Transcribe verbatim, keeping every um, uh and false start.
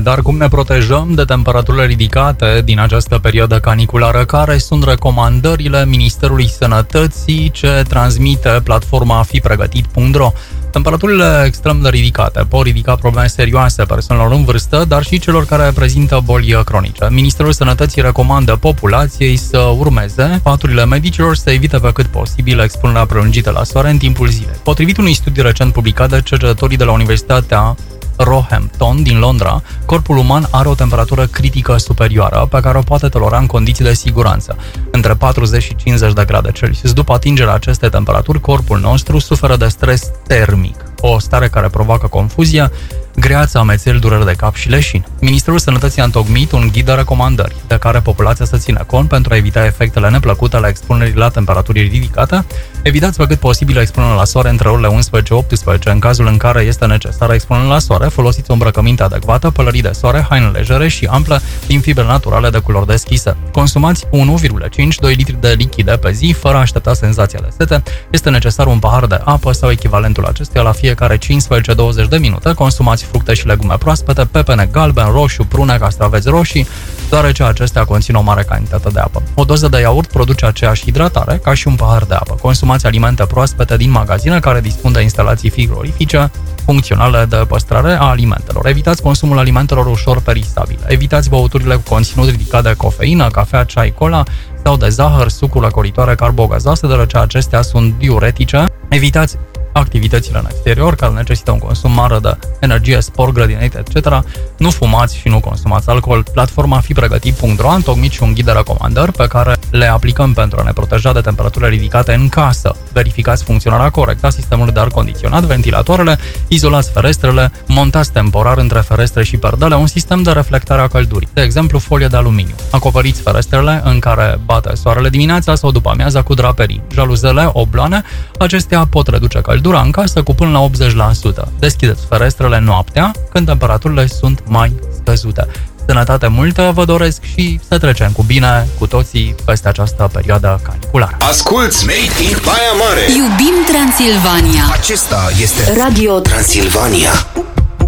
dar cum ne protejăm de temperaturile ridicate din această perioadă caniculară? Care sunt recomandările Ministerului Sănătății ce transmite platforma fi pregătit punct ro? Temperaturile extrem de ridicate pot ridica probleme serioase persoanelor în vârstă, dar și celor care prezintă boli cronice. Ministerul Sănătății recomandă populației să urmeze sfaturile medicilor, să evite pe cât posibil expunerea prelungită la soare în timpul zilei. Potrivit unui studiu recent publicat de cercetătorii de la Universitatea Roehampton din Londra, corpul uman are o temperatură critică superioară pe care o poate tolera în condiții de siguranță, între patruzeci și cincizeci de grade Celsius. După atingerea acestei temperaturi, corpul nostru suferă de stres termic, o stare care provoacă confuzie, greață, amețeli, dureri de cap și leșini. Ministerul Sănătății a întocmit un ghid de recomandări de care populația să țină cont pentru a evita efectele neplăcute ale expunerii la temperaturi ridicate. Evitați pe cât posibil expunerea la soare între orele unsprezece optsprezece. În cazul în care este necesară expunerea la soare, folosiți o îmbrăcăminte adecvată, pălării de soare, haine legere și ample din fibre naturale de culori deschise. Consumați unu virgulă cinci doi litri de lichide pe zi, fără a aștepta senzația de sete. Este necesar un pahar de apă sau echivalentul acestuia la fiecare cincisprezece douăzeci de minute. Consumați fructe și legume proaspete, pepene galben, roșu, prune, castraveți roșii, deoarece acestea conțin o mare cantitate de apă. O doză de iaurt produce aceeași hidratare ca și un pahar de apă. Consumați alimente proaspete din magazine care dispun de instalații frigorifice funcționale de păstrare a alimentelor. Evitați consumul alimentelor ușor perisabile. Evitați băuturile cu conținut ridicat de cofeină, cafea, ceai, cola sau de zahăr, sucuri lăcoritoare carbogazoase, deoarece acestea sunt diuretice. Evitați activitățile în exterior care necesită un consum mare de energie, sport, grădinărit, et cetera. Nu fumați și nu consumați alcool. Platforma fi pregătit punct ro a întocmit și un ghid de recomandări pe care le aplicăm pentru a ne proteja de temperaturile ridicate în casă. Verificați funcționarea corectă a sistemului de aer condiționat, ventilatoarele, izolați ferestrele, montați temporar între ferestre și perdele un sistem de reflectare a căldurii, de exemplu folie de aluminiu. Acoperiți ferestrele în care bate soarele dimineața sau după amiaza cu draperii. Jaluzele, obloane, acestea pot reduce căldura în casă cu până la optzeci la sută. Deschideți ferestrele noaptea când temperaturile sunt mai scăzute. Sănătate multă vă doresc și să trecem cu bine cu toții peste această perioadă caniculară. Asculți Made in Baia Mare. Iubim Transilvania. Acesta este Radio Transilvania.